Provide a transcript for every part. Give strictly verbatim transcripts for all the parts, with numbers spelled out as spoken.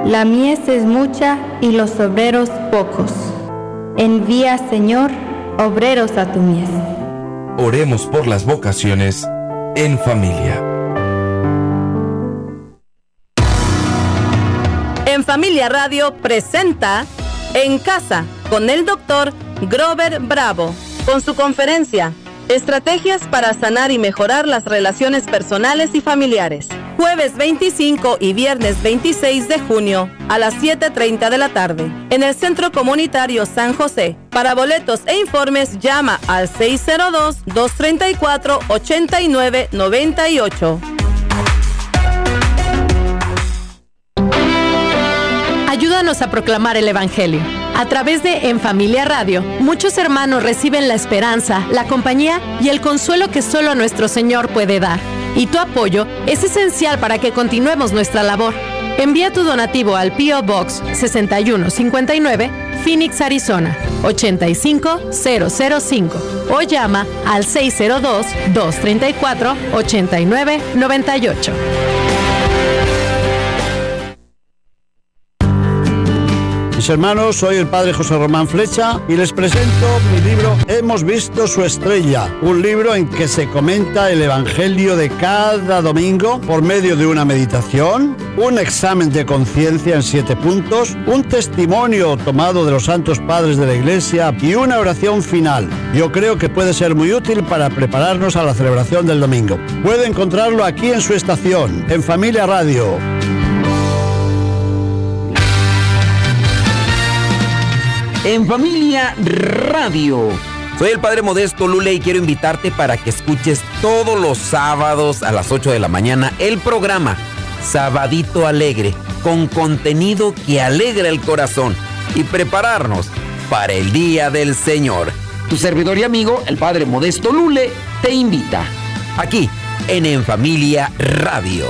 La mies es mucha y los obreros pocos. Envía, Señor, obreros a tu mies. Oremos por las vocaciones en familia. En Familia Radio presenta En Casa con el doctor Grover Bravo, con su conferencia Estrategias para sanar y mejorar las relaciones personales y familiares. Jueves veinticinco y viernes veintiséis de junio a las siete treinta de la tarde en el Centro Comunitario San José. Para boletos e informes llama al seis cero dos, dos tres cuatro, ocho nueve nueve ocho. Ayúdanos a proclamar el Evangelio. A través de En Familia Radio, muchos hermanos reciben la esperanza, la compañía y el consuelo que solo nuestro Señor puede dar. Y tu apoyo es esencial para que continuemos nuestra labor. Envía tu donativo al P O Box sesenta y uno cincuenta y nueve, Phoenix, Arizona, ochenta y cinco cero cero cinco o llama al seis cero dos, dos tres cuatro, ocho nueve nueve ocho. Mis hermanos, soy el padre José Román Flecha y les presento mi libro Hemos visto su estrella, un libro en que se comenta el Evangelio de cada domingo por medio de una meditación, un examen de conciencia en siete puntos, un testimonio tomado de los santos padres de la Iglesia y una oración final. Yo creo que puede ser muy útil para prepararnos a la celebración del domingo. Puede encontrarlo aquí en su estación, en Familia Radio. En Familia Radio. Soy el Padre Modesto Lule y quiero invitarte para que escuches todos los sábados a las ocho de la mañana el programa Sabadito Alegre, con contenido que alegra el corazón y prepararnos para el Día del Señor. Tu servidor y amigo, el Padre Modesto Lule, te invita aquí en En Familia Radio.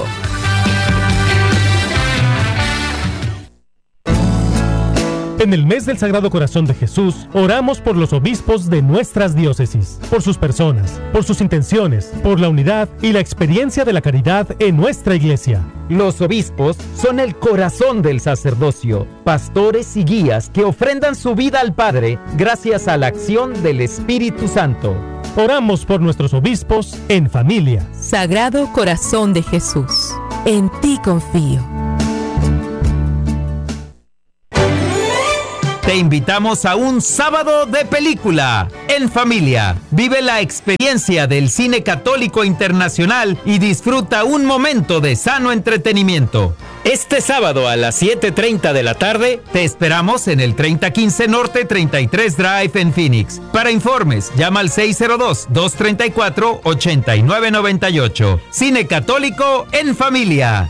En el mes del Sagrado Corazón de Jesús, oramos por los obispos de nuestras diócesis, por sus personas, por sus intenciones, por la unidad y la experiencia de la caridad en nuestra iglesia. Los obispos son el corazón del sacerdocio, pastores y guías que ofrendan su vida al Padre gracias a la acción del Espíritu Santo. Oramos por nuestros obispos en familia. Sagrado Corazón de Jesús, en ti confío. Te invitamos a un sábado de película en familia. Vive la experiencia del cine católico internacional y disfruta un momento de sano entretenimiento. Este sábado a las siete treinta de la tarde te esperamos en el treinta quince Norte treinta y tres Drive en Phoenix. Para informes, llama al seis cero dos, dos tres cuatro, ocho nueve nueve ocho. Cine católico en familia.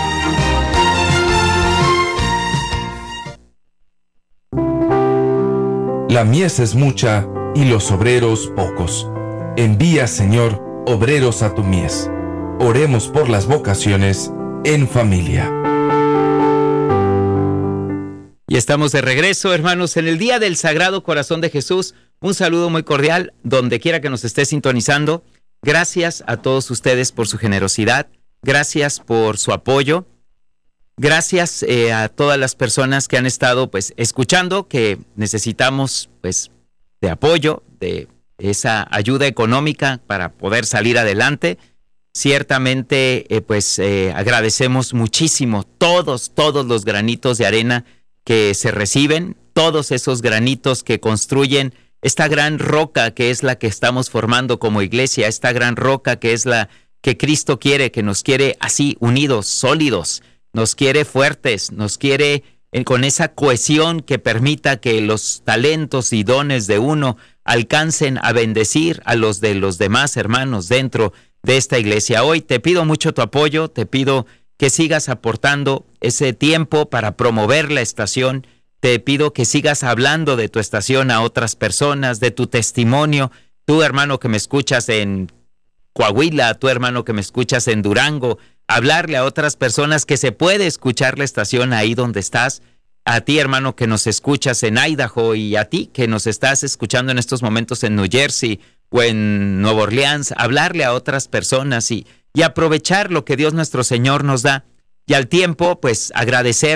La mies es mucha y los obreros pocos. Envía, Señor, obreros a tu mies. Oremos por las vocaciones en familia. Y estamos de regreso, hermanos, en el Día del Sagrado Corazón de Jesús. Un saludo muy cordial, donde quiera que nos esté sintonizando. Gracias a todos ustedes por su generosidad. Gracias por su apoyo. Gracias eh, a todas las personas que han estado pues escuchando, que necesitamos pues de apoyo, de esa ayuda económica para poder salir adelante. Ciertamente eh, pues eh, agradecemos muchísimo todos, todos los granitos de arena que se reciben, todos esos granitos que construyen esta gran roca que es la que estamos formando como iglesia, esta gran roca que es la que Cristo quiere, que nos quiere así unidos, sólidos. Nos quiere fuertes, nos quiere eh, con esa cohesión que permita que los talentos y dones de uno alcancen a bendecir a los de los demás hermanos dentro de esta iglesia. Hoy te pido mucho tu apoyo, te pido que sigas aportando ese tiempo para promover la estación, te pido que sigas hablando de tu estación a otras personas, de tu testimonio, tú hermano que me escuchas en Coahuila, tú hermano que me escuchas en Durango, hablarle a otras personas que se puede escuchar la estación ahí donde estás, a ti hermano que nos escuchas en Idaho y a ti que nos estás escuchando en estos momentos en New Jersey o en Nueva Orleans, hablarle a otras personas y, y aprovechar lo que Dios nuestro Señor nos da y al tiempo pues agradecer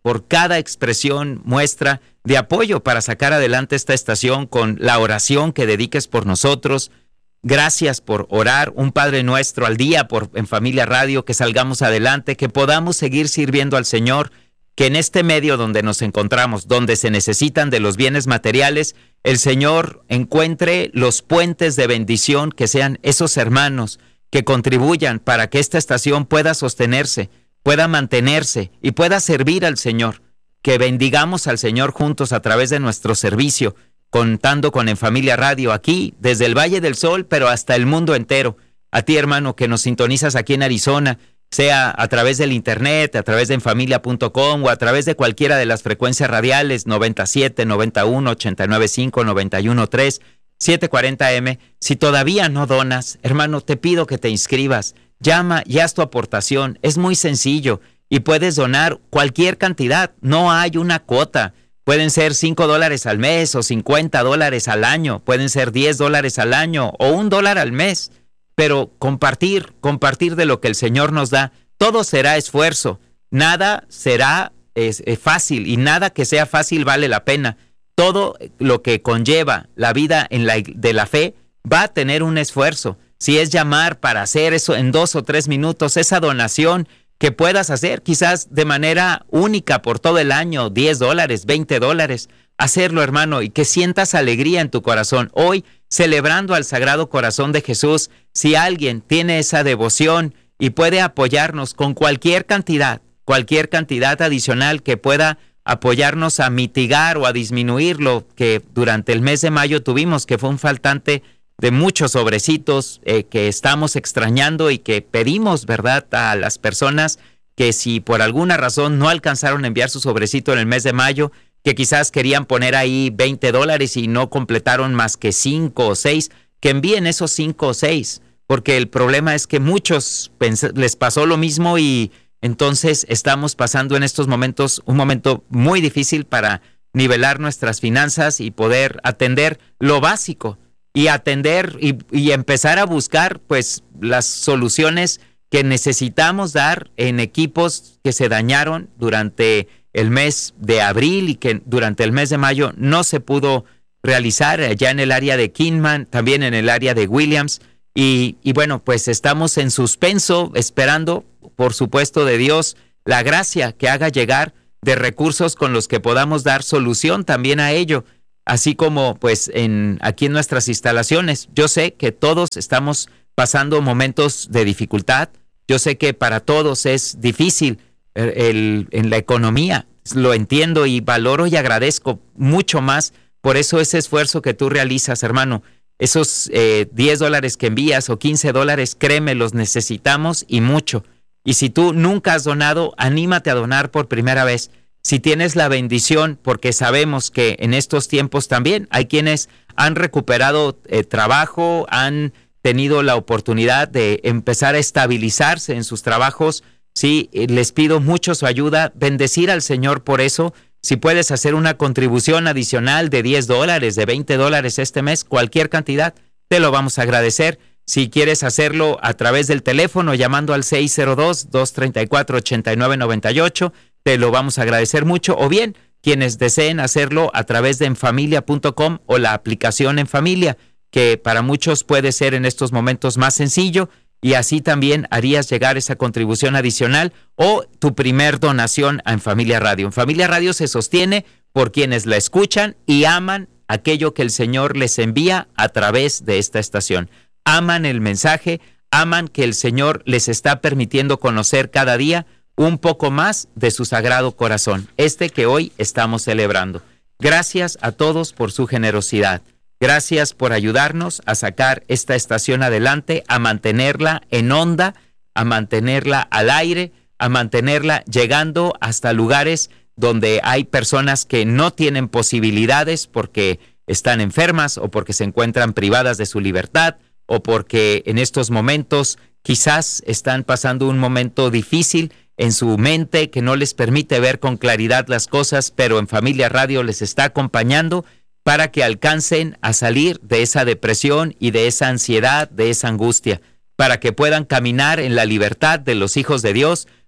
por cada expresión, muestra de apoyo para sacar adelante esta estación, con la oración que dediques por nosotros. Gracias por orar un Padre Nuestro al día por en Familia Radio, que salgamos adelante, que podamos seguir sirviendo al Señor, que en este medio donde nos encontramos, donde se necesitan de los bienes materiales, el Señor encuentre los puentes de bendición, que sean esos hermanos que contribuyan para que esta estación pueda sostenerse, pueda mantenerse y pueda servir al Señor. Que bendigamos al Señor juntos a través de nuestro servicio, contando con En Familia Radio aquí, desde el Valle del Sol, pero hasta el mundo entero. A ti, hermano, que nos sintonizas aquí en Arizona, sea a través del internet, a través de enfamilia punto com o a través de cualquiera de las frecuencias radiales noventa y siete, noventa y uno, ochenta y nueve punto cinco, noventa y uno punto tres, setecientos cuarenta eme. Si todavía no donas, hermano, te pido que te inscribas. Llama y haz tu aportación. Es muy sencillo y puedes donar cualquier cantidad. No hay una cuota. Pueden ser cinco dólares al mes o cincuenta dólares al año. Pueden ser diez dólares al año o un dólar al mes. Pero compartir, compartir de lo que el Señor nos da, todo será esfuerzo. Nada será es, es fácil y nada que sea fácil vale la pena. Todo lo que conlleva la vida en la, de la fe va a tener un esfuerzo. Si es llamar para hacer eso en dos o tres minutos, esa donación que puedas hacer quizás de manera única por todo el año, diez dólares, veinte dólares, hacerlo, hermano, y que sientas alegría en tu corazón. Hoy, celebrando al Sagrado Corazón de Jesús, si alguien tiene esa devoción y puede apoyarnos con cualquier cantidad, cualquier cantidad adicional que pueda apoyarnos a mitigar o a disminuir lo que durante el mes de mayo tuvimos, que fue un faltante de muchos sobrecitos eh, que estamos extrañando y que pedimos, ¿verdad?, a las personas que si por alguna razón no alcanzaron a enviar su sobrecito en el mes de mayo, que quizás querían poner ahí veinte dólares y no completaron más que cinco o seis, que envíen esos cinco o seis, porque el problema es que muchos les pasó lo mismo y entonces estamos pasando en estos momentos un momento muy difícil para nivelar nuestras finanzas y poder atender lo básico y atender y, y empezar a buscar pues las soluciones que necesitamos dar en equipos que se dañaron durante el mes de abril y que durante el mes de mayo no se pudo realizar allá en el área de Kingman, también en el área de Williams. Y, y bueno, pues estamos en suspenso, esperando, por supuesto, de Dios, la gracia que haga llegar de recursos con los que podamos dar solución también a ello. Así como pues en aquí en nuestras instalaciones. Yo sé que todos estamos pasando momentos de dificultad. Yo sé que para todos es difícil el, el, en la economía. Lo entiendo y valoro y agradezco mucho más por eso ese esfuerzo que tú realizas, hermano. Esos eh, diez dólares que envías o quince dólares, créeme, los necesitamos y mucho. Y si tú nunca has donado, anímate a donar por primera vez. Si tienes la bendición, porque sabemos que en estos tiempos también hay quienes han recuperado eh, trabajo, han tenido la oportunidad de empezar a estabilizarse en sus trabajos. Sí, les pido mucho su ayuda, bendecir al Señor por eso. Si puedes hacer una contribución adicional de diez dólares, de veinte dólares este mes, cualquier cantidad, te lo vamos a agradecer. Si quieres hacerlo a través del teléfono, llamando al seis cero dos, dos tres cuatro, ocho nueve nueve ocho, te lo vamos a agradecer mucho. O bien, quienes deseen hacerlo a través de enfamilia punto com o la aplicación En Familia, que para muchos puede ser en estos momentos más sencillo, y así también harías llegar esa contribución adicional o tu primer donación a En Familia Radio. En Familia Radio se sostiene por quienes la escuchan y aman aquello que el Señor les envía a través de esta estación. Aman el mensaje, aman que el Señor les está permitiendo conocer cada día un poco más de su Sagrado Corazón, este que hoy estamos celebrando. Gracias a todos por su generosidad. Gracias por ayudarnos a sacar esta estación adelante, a mantenerla en onda, a mantenerla al aire, a mantenerla llegando hasta lugares donde hay personas que no tienen posibilidades porque están enfermas o porque se encuentran privadas de su libertad o porque en estos momentos quizás están pasando un momento difícil en su mente que no les permite ver con claridad las cosas, pero En Familia Radio les está acompañando para que alcancen a salir de esa depresión y de esa ansiedad, de esa angustia, para que puedan caminar en la libertad de los hijos de Dios,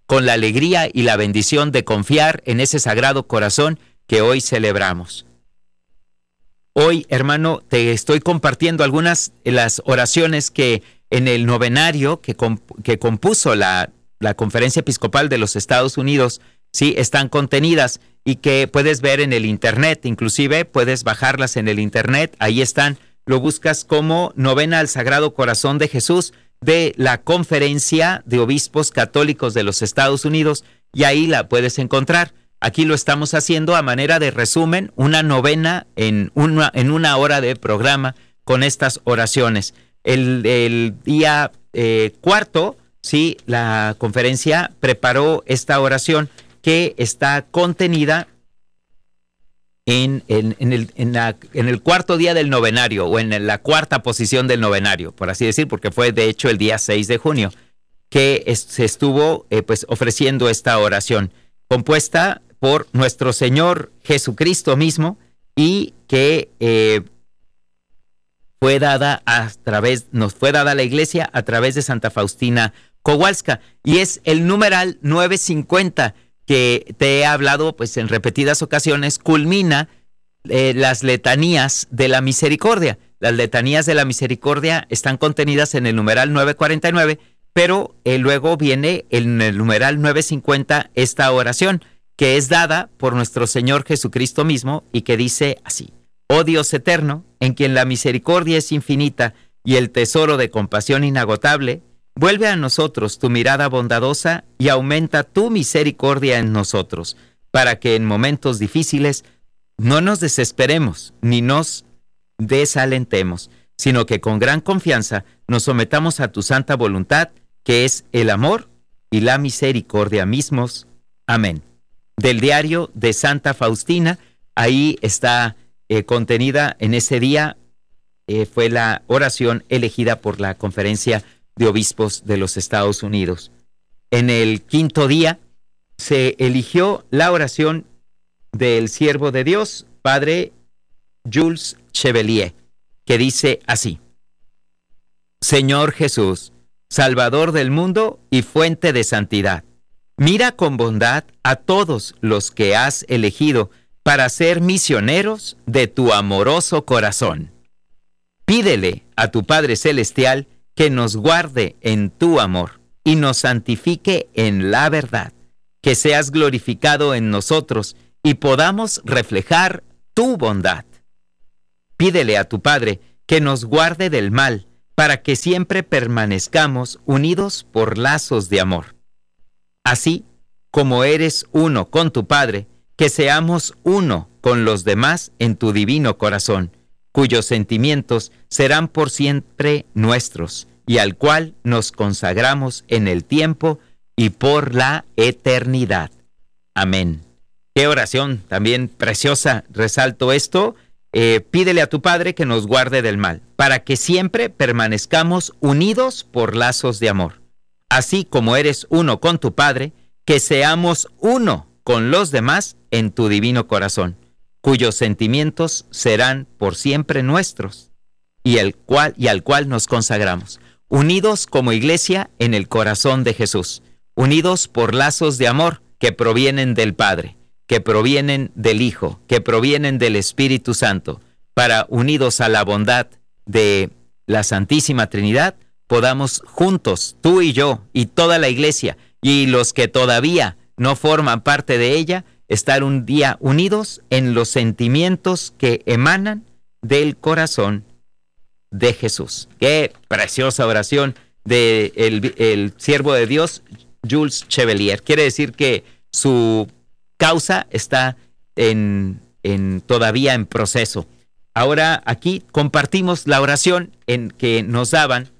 con la alegría y la bendición de confiar en ese Sagrado Corazón que hoy celebramos. Hoy, hermano, te estoy compartiendo algunas de las oraciones que en el novenario que, comp- que compuso la, la Conferencia Episcopal de los Estados Unidos, sí, están contenidas y que puedes ver en el internet, inclusive puedes bajarlas en el internet, ahí están, lo buscas como Novena al Sagrado Corazón de Jesús de la Conferencia de Obispos Católicos de los Estados Unidos, y ahí la puedes encontrar. Aquí lo estamos haciendo a manera de resumen, una novena en una, en una hora de programa con estas oraciones. El, el día eh, cuarto, sí, la conferencia preparó esta oración que está contenida en, en, en, el, en, la, en el cuarto día del novenario, o en la cuarta posición del novenario, por así decir, porque fue de hecho el día seis de junio que es, se estuvo eh, pues ofreciendo esta oración, compuesta por nuestro Señor Jesucristo mismo, y que eh, fue dada a través, nos fue dada a la iglesia a través de Santa Faustina Kowalska, y es el numeral novecientos cincuenta que te he hablado pues en repetidas ocasiones, culmina eh, las letanías de la misericordia. Las letanías de la misericordia están contenidas en el numeral novecientos cuarenta y nueve, pero eh, luego viene en el numeral novecientos cincuenta esta oración, que es dada por nuestro Señor Jesucristo mismo y que dice así: Oh Dios eterno, en quien la misericordia es infinita y el tesoro de compasión inagotable, vuelve a nosotros tu mirada bondadosa y aumenta tu misericordia en nosotros, para que en momentos difíciles no nos desesperemos ni nos desalentemos, sino que con gran confianza nos sometamos a tu santa voluntad, que es el amor y la misericordia mismos. Amén. Del diario de Santa Faustina, ahí está eh, contenida en ese día, eh, fue la oración elegida por la Conferencia de Obispos de los Estados Unidos. En el quinto día se eligió la oración del siervo de Dios, Padre Jules Chevalier, que dice así: Señor Jesús, Salvador del mundo y fuente de santidad, mira con bondad a todos los que has elegido para ser misioneros de tu amoroso corazón. Pídele a tu Padre Celestial que nos guarde en tu amor y nos santifique en la verdad, que seas glorificado en nosotros y podamos reflejar tu bondad. Pídele a tu Padre que nos guarde del mal, para que siempre permanezcamos unidos por lazos de amor. Así como eres uno con tu Padre, que seamos uno con los demás en tu divino corazón, cuyos sentimientos serán por siempre nuestros, y al cual nos consagramos en el tiempo y por la eternidad. Amén. Qué oración también preciosa, resalto esto. Eh, pídele a tu Padre que nos guarde del mal, para que siempre permanezcamos unidos por lazos de amor. Así como eres uno con tu Padre, que seamos uno con los demás en tu divino corazón, cuyos sentimientos serán por siempre nuestros, y, el cual, y al cual nos consagramos, unidos como iglesia en el corazón de Jesús, unidos por lazos de amor que provienen del Padre, que provienen del Hijo, que provienen del Espíritu Santo, para, unidos a la bondad de la Santísima Trinidad, podamos juntos, tú y yo, y toda la iglesia, y los que todavía no forman parte de ella, estar un día unidos en los sentimientos que emanan del corazón de Jesús. Qué preciosa oración del de el siervo de Dios, Jules Chevalier. Quiere decir que su causa está en, en, todavía en proceso. Ahora aquí compartimos la oración en que nos daban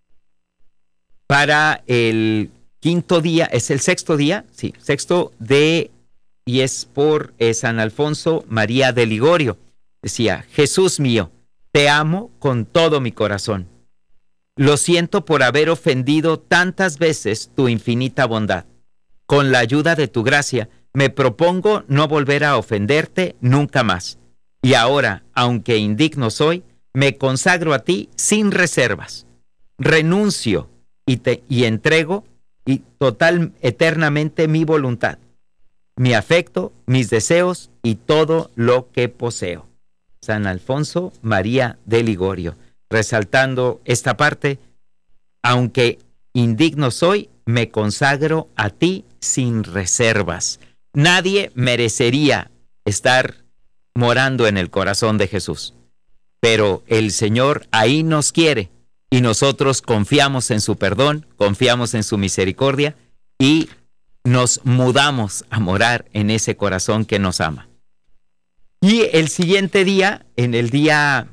para el quinto día, es el sexto día, sí, sexto de, y es por eh, San Alfonso María de Ligorio. Decía: Jesús mío, te amo con todo mi corazón. Lo siento por haber ofendido tantas veces tu infinita bondad. Con la ayuda de tu gracia, me propongo no volver a ofenderte nunca más. Y ahora, aunque indigno soy, me consagro a ti sin reservas. Renuncio y, te, y entrego y total, eternamente mi voluntad, mi afecto, mis deseos y todo lo que poseo. San Alfonso María de Ligorio, resaltando esta parte: aunque indigno soy, me consagro a ti sin reservas. Nadie merecería estar morando en el corazón de Jesús, pero el Señor ahí nos quiere y nosotros confiamos en su perdón, confiamos en su misericordia y nos mudamos a morar en ese corazón que nos ama. Y el siguiente día, en el día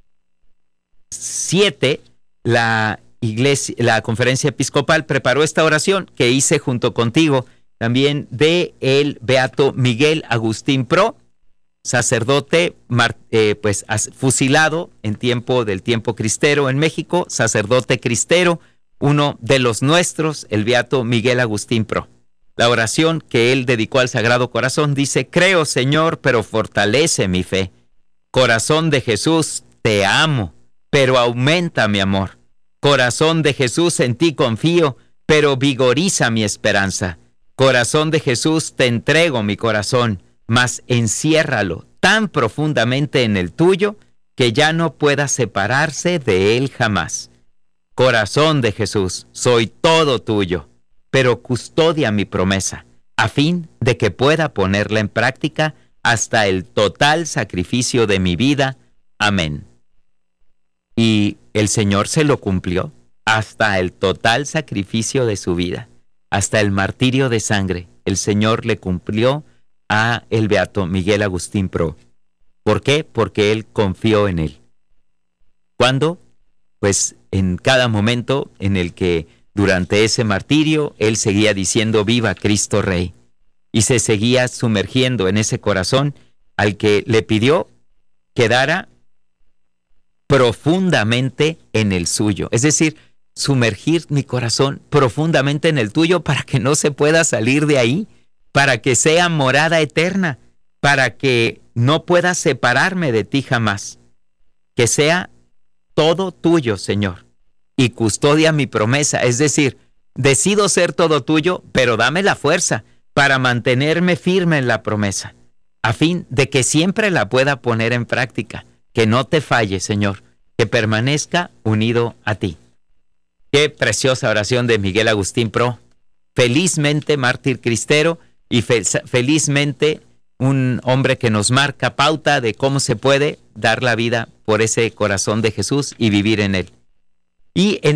siete, la iglesia, la conferencia episcopal preparó esta oración que hice junto contigo, también de el beato Miguel Agustín Pro, sacerdote eh, pues fusilado en tiempo del tiempo cristero en México, sacerdote cristero, uno de los nuestros, el beato Miguel Agustín Pro. La oración que él dedicó al Sagrado Corazón dice: creo, Señor, pero fortalece mi fe. Corazón de Jesús, te amo, pero aumenta mi amor. Corazón de Jesús, en ti confío, pero vigoriza mi esperanza. Corazón de Jesús, te entrego mi corazón, mas enciérralo tan profundamente en el tuyo que ya no pueda separarse de él jamás. Corazón de Jesús, soy todo tuyo, pero custodia mi promesa, a fin de que pueda ponerla en práctica hasta el total sacrificio de mi vida. Amén. Y el Señor se lo cumplió hasta el total sacrificio de su vida, hasta el martirio de sangre. El Señor le cumplió a el beato Miguel Agustín Pro. ¿Por qué? Porque él confió en él. ¿Cuándo? Pues en cada momento en el que durante ese martirio él seguía diciendo: viva Cristo Rey, y se seguía sumergiendo en ese corazón al que le pidió quedara profundamente en el suyo, es decir, sumergir mi corazón profundamente en el tuyo para que no se pueda salir de ahí, para que sea morada eterna, para que no pueda separarme de ti jamás, que sea todo tuyo, Señor, y custodia mi promesa, es decir, decido ser todo tuyo, pero dame la fuerza para mantenerme firme en la promesa, a fin de que siempre la pueda poner en práctica, que no te falle, Señor, que permanezca unido a ti. Qué preciosa oración de Miguel Agustín Pro, felizmente mártir cristero y fe- felizmente un hombre que nos marca pauta de cómo se puede dar la vida por ese corazón de Jesús y vivir en él. Y en